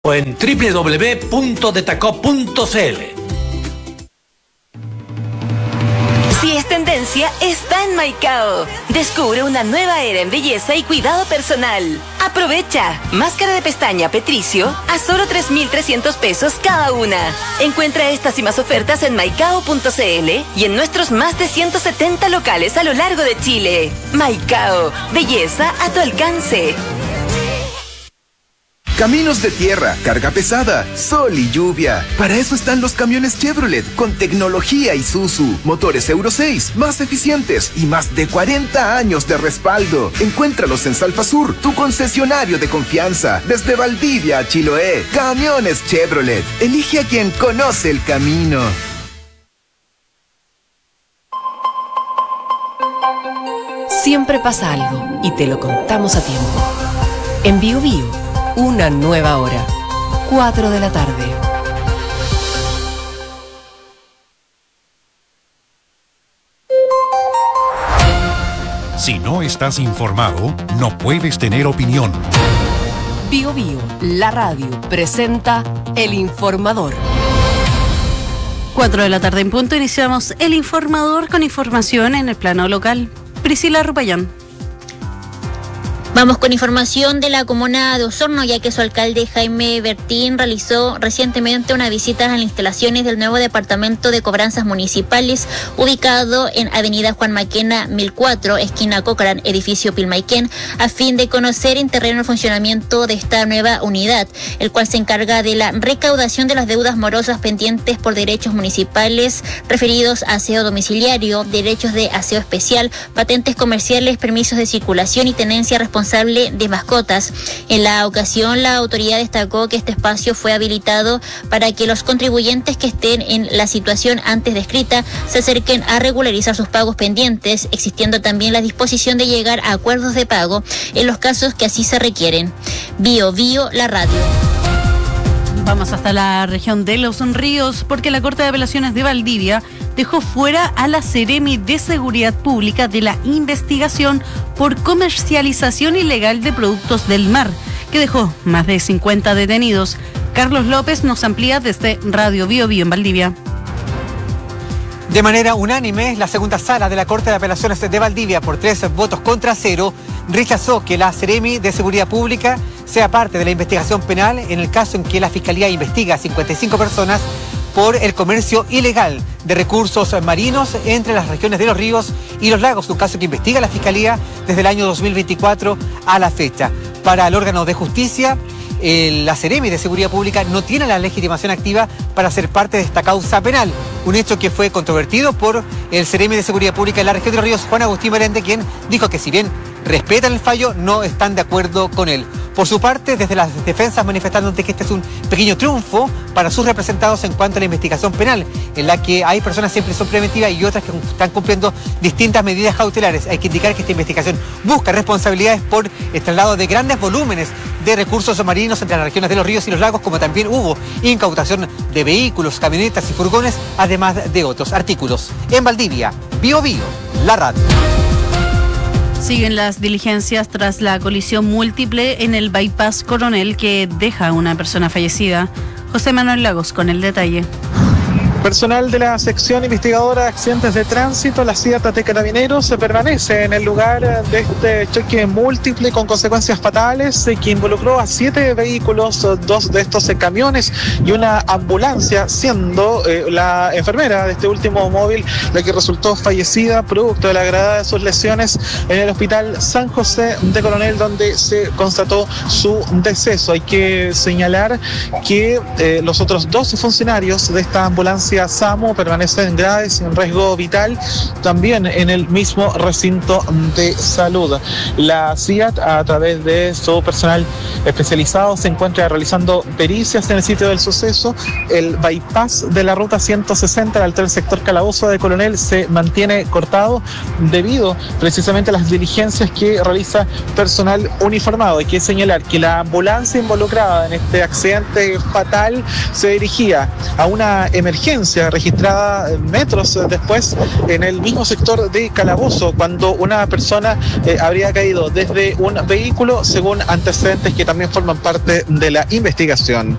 o en www.detacop.cl. Si es tendencia, está en Maicao. Descubre una nueva era en belleza y cuidado personal. Aprovecha. Máscara de pestaña Petricio a solo 3.300 pesos cada una. Encuentra estas y más ofertas en maicao.cl y en nuestros más de 170 locales a lo largo de Chile. Maicao. Belleza a tu alcance. Caminos de tierra, carga pesada, sol y lluvia. Para eso están los camiones Chevrolet con tecnología Isuzu, motores Euro 6, más eficientes y más de 40 años de respaldo. Encuéntralos en Salfasur, tu concesionario de confianza. Desde Valdivia a Chiloé, camiones Chevrolet. Elige a quien conoce el camino. Siempre pasa algo y te lo contamos a tiempo. En Bio Bio, una nueva hora, 4 de la tarde. Si no estás informado, no puedes tener opinión. Bio Bio, la radio, presenta El Informador. 4 de la tarde en punto, iniciamos El Informador con información en el plano local. Priscila Rupayán. Vamos con información de la comuna de Osorno, ya que su alcalde Jaime Bertín realizó recientemente una visita a las instalaciones del nuevo departamento de cobranzas municipales ubicado en Avenida Juan Maquena 1004, esquina Cochrane, edificio Pilmaiquén, a fin de conocer en terreno el funcionamiento de esta nueva unidad, el cual se encarga de la recaudación de las deudas morosas pendientes por derechos municipales referidos a aseo domiciliario, derechos de aseo especial, patentes comerciales, permisos de circulación y tenencia responsable de mascotas. En la ocasión, la autoridad destacó que este espacio fue habilitado para que los contribuyentes que estén en la situación antes descrita se acerquen a regularizar sus pagos pendientes, existiendo también la disposición de llegar a acuerdos de pago en los casos que así se requieren. Bio Bio, la radio. Vamos hasta la región de Los Ríos porque la Corte de Apelaciones de Valdivia dejó fuera a la Seremi de Seguridad Pública de la investigación por comercialización ilegal de productos del mar, que dejó más de 50 detenidos. Carlos López nos amplía desde Radio Bio Bio en Valdivia. De manera unánime, la segunda sala de la Corte de Apelaciones de Valdivia, por 3 votos contra 0, rechazó que la Seremi de Seguridad Pública sea parte de la investigación penal en el caso en que la Fiscalía investiga a 55 personas por el comercio ilegal de recursos marinos entre las regiones de los ríos y los lagos, un caso que investiga la Fiscalía desde el año 2024 a la fecha. Para el órgano de justicia, la Seremi de Seguridad Pública no tiene la legitimación activa para ser parte de esta causa penal, un hecho que fue controvertido por el Seremi de Seguridad Pública en la región de los ríos, Juan Agustín Merende, quien dijo que si bien respetan el fallo, no están de acuerdo con él. Por su parte, desde las defensas manifestando que este es un pequeño triunfo para sus representados en cuanto a la investigación penal, en la que hay personas en prisión preventiva y otras que están cumpliendo distintas medidas cautelares. Hay que indicar que esta investigación busca responsabilidades por el traslado de grandes volúmenes de recursos marinos entre las regiones de los ríos y los lagos, como también hubo incautación de vehículos, camionetas y furgones, además de otros artículos. En Valdivia, Bio Bio, la radio. Siguen las diligencias tras la colisión múltiple en el bypass Coronel que deja a una persona fallecida. José Manuel Lagos con el detalle. Personal de la sección investigadora de accidentes de tránsito, la CIATA de Carabineros, se permanece en el lugar de este choque múltiple con consecuencias fatales que involucró a 7 vehículos, 2 de estos camiones y una ambulancia, siendo la enfermera de este último móvil la que resultó fallecida producto de la gravedad de sus lesiones en el hospital San José de Coronel, donde se constató su deceso. Hay que señalar que los otros 12 funcionarios de esta ambulancia SAMU permanecen graves y en riesgo vital también en el mismo recinto de salud. La CIAT, a través de su personal especializado, se encuentra realizando pericias en el sitio del suceso. El bypass de la ruta 160 al sector Calabozo de Coronel se mantiene cortado debido precisamente a las diligencias que realiza personal uniformado. Hay que señalar que la ambulancia involucrada en este accidente fatal se dirigía a una emergencia violencia registrada metros después en el mismo sector de Calabozo, cuando una persona habría caído desde un vehículo, según antecedentes que también forman parte de la investigación.